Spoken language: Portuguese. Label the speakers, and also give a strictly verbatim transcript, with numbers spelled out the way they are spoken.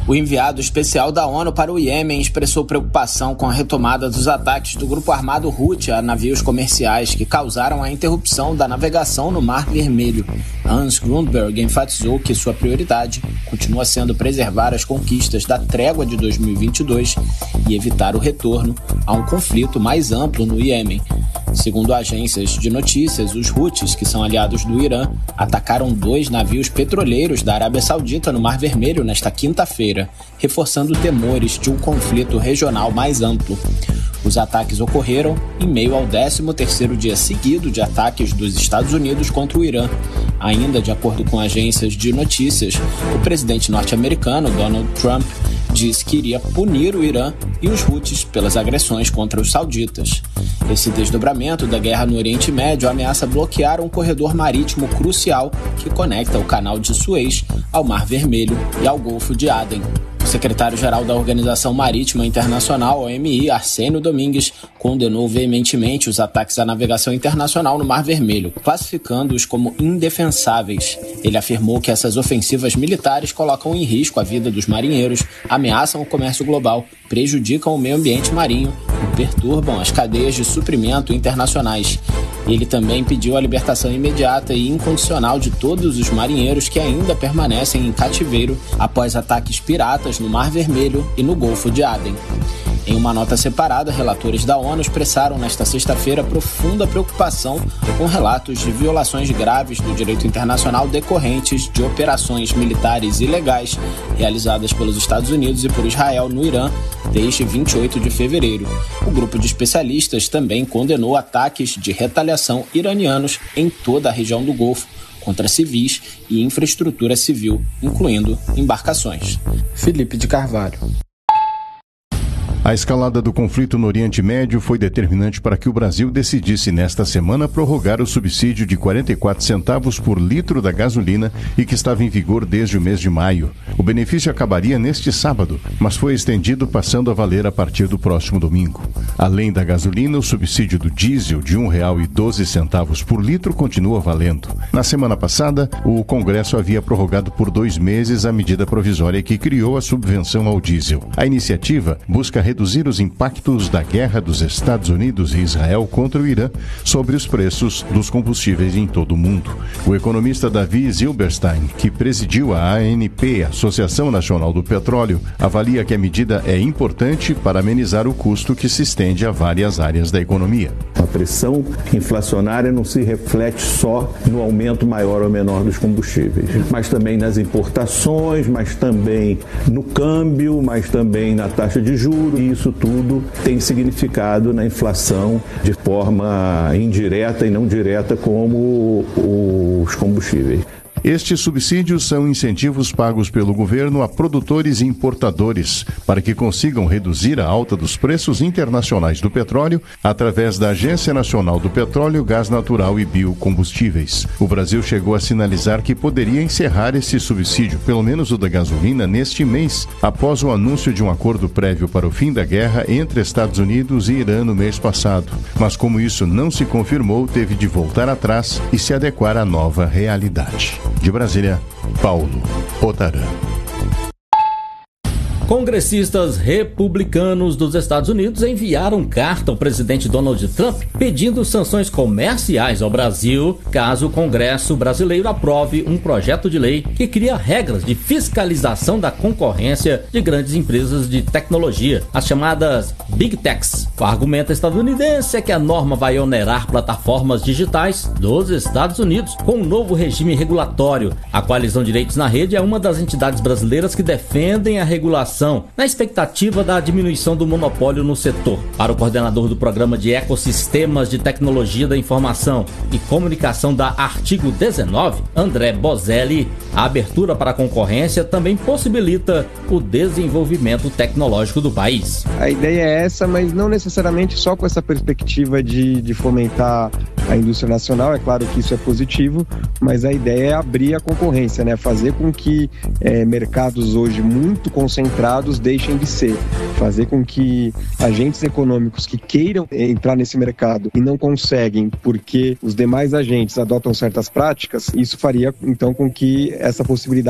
Speaker 1: O enviado especial da ONU para o Iêmen expressou preocupação com a retomada dos ataques do grupo armado Houthi a navios comerciais que causaram a interrupção da navegação no Mar Vermelho. Hans Grundberg enfatizou que sua prioridade continua sendo preservar as conquistas da trégua de dois mil e vinte e dois e evitar o retorno a um conflito mais amplo no Iêmen. Segundo agências de notícias, os Houthis, que são aliados do Irã, atacaram dois navios petroleiros da Arábia Saudita no Mar Vermelho nesta quinta-feira, reforçando temores de um conflito regional mais amplo. Os ataques ocorreram em meio ao décimo terceiro dia seguido de ataques dos Estados Unidos contra o Irã. Ainda de acordo com agências de notícias, o presidente norte-americano Donald Trump disse que iria punir o Irã e os Houthis pelas agressões contra os sauditas. Esse desdobramento da guerra no Oriente Médio ameaça bloquear um corredor marítimo crucial que conecta o Canal de Suez ao Mar Vermelho e ao Golfo de Aden. O secretário-geral da Organização Marítima Internacional, O M I, Arsênio Domingues, condenou veementemente os ataques à navegação internacional no Mar Vermelho, classificando-os como indefensáveis. Ele afirmou que essas ofensivas militares colocam em risco a vida dos marinheiros, ameaçam o comércio global, prejudicam o meio ambiente marinho e perturbam as cadeias de suprimento internacionais. Ele também pediu a libertação imediata e incondicional de todos os marinheiros que ainda permanecem em cativeiro após ataques piratas no Mar Vermelho e no Golfo de Aden. Em uma nota separada, relatores da ONU expressaram nesta sexta-feira profunda preocupação com relatos de violações graves do direito internacional decorrentes de operações militares ilegais realizadas pelos Estados Unidos e por Israel no Irã desde vinte e oito de fevereiro. O grupo de especialistas também condenou ataques de retaliação iranianos em toda a região do Golfo contra civis e infraestrutura civil, incluindo embarcações. Felipe de Carvalho.
Speaker 2: A escalada do conflito no Oriente Médio foi determinante para que o Brasil decidisse nesta semana prorrogar o subsídio de quarenta e quatro centavos por litro da gasolina e que estava em vigor desde o mês de maio. O benefício acabaria neste sábado, mas foi estendido passando a valer a partir do próximo domingo. Além da gasolina, o subsídio do diesel de um real e doze centavos por litro continua valendo. Na semana passada, o Congresso havia prorrogado por dois meses a medida provisória que criou a subvenção ao diesel. A iniciativa busca reduzir os impactos da guerra dos Estados Unidos e Israel contra o Irã sobre os preços dos combustíveis em todo o mundo. O economista Davi Zilberstein, que presidiu a A N P, Associação Nacional do Petróleo, avalia que a medida é importante para amenizar o custo que se estende a várias áreas da economia.
Speaker 3: A pressão inflacionária não se reflete só no aumento maior ou menor dos combustíveis, mas também nas importações, mas também no câmbio, mas também na taxa de juros. E isso tudo tem significado na inflação de forma indireta e não direta como os combustíveis.
Speaker 2: Estes subsídios são incentivos pagos pelo governo a produtores e importadores para que consigam reduzir a alta dos preços internacionais do petróleo através da Agência Nacional do Petróleo, Gás Natural e Biocombustíveis. O Brasil chegou a sinalizar que poderia encerrar esse subsídio, pelo menos o da gasolina, neste mês, após o anúncio de um acordo prévio para o fim da guerra entre Estados Unidos e Irã no mês passado. Mas como isso não se confirmou, teve de voltar atrás e se adequar à nova realidade. De Brasília, Paulo Otarã.
Speaker 4: Congressistas republicanos dos Estados Unidos enviaram carta ao presidente Donald Trump pedindo sanções comerciais ao Brasil caso o Congresso brasileiro aprove um projeto de lei que cria regras de fiscalização da concorrência de grandes empresas de tecnologia, as chamadas Big Techs. O argumento estadunidense é que a norma vai onerar plataformas digitais dos Estados Unidos com um novo regime regulatório. A Coalizão Direitos na Rede é uma das entidades brasileiras que defendem a regulação na expectativa da diminuição do monopólio no setor. Para o coordenador do Programa de Ecossistemas de Tecnologia da Informação e Comunicação da Artigo dezenove, André Bozelli, a abertura para a concorrência também possibilita o desenvolvimento tecnológico do país.
Speaker 5: A ideia é essa, mas não necessariamente só com essa perspectiva de, de fomentar a indústria nacional. É claro que isso é positivo, mas a ideia é abrir a concorrência, né? Fazer com que é, mercados hoje muito concentrados deixem de ser, fazer com que agentes econômicos que queiram entrar nesse mercado e não conseguem porque os demais agentes adotam certas práticas, isso faria então com que essa possibilidade